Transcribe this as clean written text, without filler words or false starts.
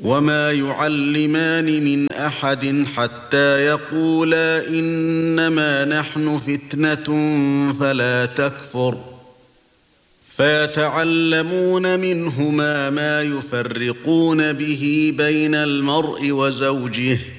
وما يعلمان من أحد حتى يقولا إنما نحن فتنة فلا تكفر فيتعلمون منهما ما يفرقون به بين المرء وزوجه